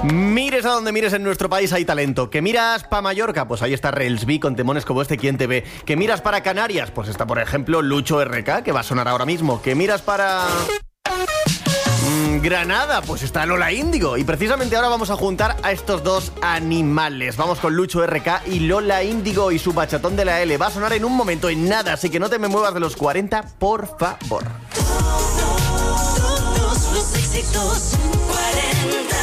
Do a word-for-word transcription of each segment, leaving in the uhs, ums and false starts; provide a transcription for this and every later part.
Mires a donde mires en nuestro país hay talento. ¿Que miras para Mallorca? Pues ahí está Relsby con temones como este ¿Quién te ve? ¿Que miras para Canarias? Pues está, por ejemplo, Lucho R K, que va a sonar ahora mismo. ¿Que miras para mm, Granada? Pues está Lola Índigo. Y precisamente ahora vamos a juntar a estos dos animales. Vamos con Lucho R K y Lola Índigo y su bachatón de la L. Va a sonar en un momento, en nada, así que no te me muevas de los cuarenta, por favor. Todos los éxitos cuarenta.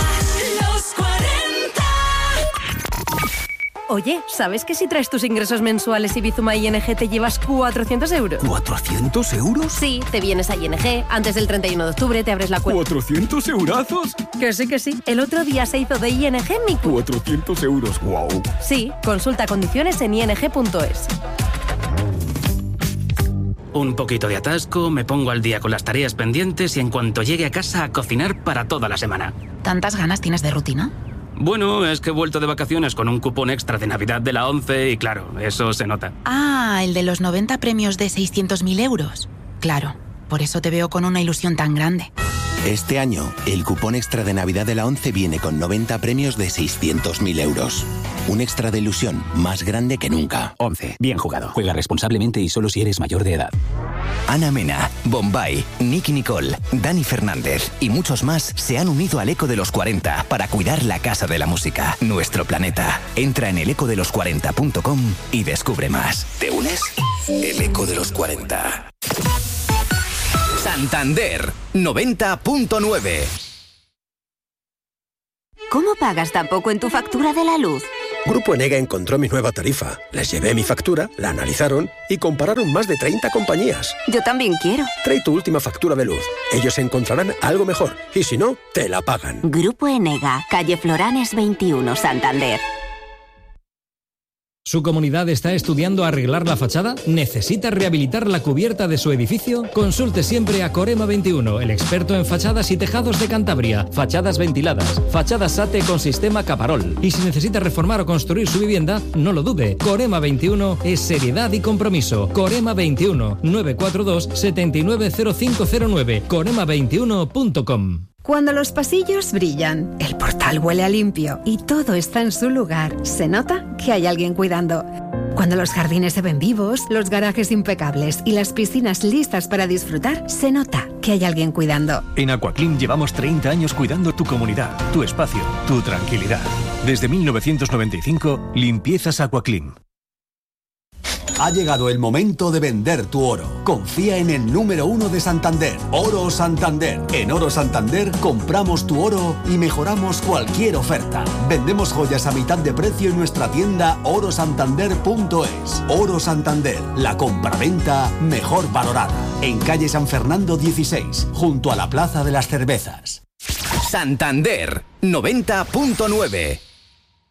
Oye, ¿sabes que si traes tus ingresos mensuales y Bizuma I N G te llevas cuatrocientos euros? ¿cuatrocientos euros? Sí, te vienes a I N G, antes del treinta y uno de octubre te abres la cuenta. ¿cuatrocientos eurazos? Que sí, que sí. El otro día se hizo de I N G mi cu... cuatrocientos euros, wow. Sí, consulta condiciones en i n g punto es. Un poquito de atasco, me pongo al día con las tareas pendientes y en cuanto llegue a casa a cocinar para toda la semana. ¿Tantas ganas tienes de rutina? Bueno, es que he vuelto de vacaciones con un cupón extra de Navidad de la ONCE y claro, eso se nota. Ah, el de los noventa premios de seiscientos mil euros. Claro, por eso te veo con una ilusión tan grande. Este año, el cupón extra de Navidad de la ONCE viene con noventa premios de seiscientos mil euros. Un extra de ilusión más grande que nunca. ONCE. Bien jugado. Juega responsablemente y solo si eres mayor de edad. Ana Mena, Bombay, Nicky Nicole, Dani Fernández y muchos más se han unido al Eco de los cuarenta para cuidar la casa de la música, nuestro planeta. Entra en el eco de los cuarenta punto com y descubre más. ¿Te unes? El Eco de los cuarenta. Santander, noventa punto nueve. ¿Cómo pagas tan poco en tu factura de la luz? Grupo Enega encontró mi nueva tarifa. Les llevé mi factura, la analizaron y compararon más de treinta compañías. Yo también quiero. Trae tu última factura de luz. Ellos encontrarán algo mejor y si no, te la pagan. Grupo Enega, calle Floranes veintiuno, Santander. ¿Su comunidad está estudiando arreglar la fachada? ¿Necesita rehabilitar la cubierta de su edificio? Consulte siempre a Corema veintiuno, el experto en fachadas y tejados de Cantabria. Fachadas ventiladas, fachadas SATE con sistema Caparol. Y si necesita reformar o construir su vivienda, no lo dude. Corema veintiuno es seriedad y compromiso. Corema veintiuno, nueve cuatro dos, siete nueve cero cinco cero nueve, corema veintiuno punto com. Cuando los pasillos brillan, el portal huele a limpio y todo está en su lugar, se nota que hay alguien cuidando. Cuando los jardines se ven vivos, los garajes impecables y las piscinas listas para disfrutar, se nota que hay alguien cuidando. En Aquaclim llevamos treinta años cuidando tu comunidad, tu espacio, tu tranquilidad. Desde mil novecientos noventa y cinco, Limpiezas Aquaclim. Ha llegado el momento de vender tu oro. Confía en el número uno de Santander, Oro Santander. En Oro Santander compramos tu oro y mejoramos cualquier oferta. Vendemos joyas a mitad de precio en nuestra tienda oro santander punto es. Oro Santander, la compraventa mejor valorada. En calle San Fernando dieciséis, junto a la Plaza de las Cervezas. Santander, noventa punto nueve.